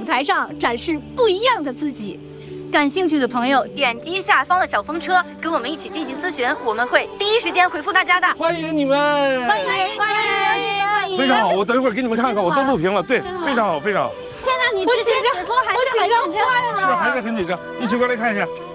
台上展示不一样的自己。感兴趣的朋友点击下方的小风车，跟我们一起进行咨询，我们会第一时间回复大家的。 欢迎你们！ 欢迎欢迎！ 非常好，我等一会儿给你们看看，我都录屏了，对，非常好，非常好。 天哪，你之前直播还是很紧张， 是还是很紧张，一起过来看一下。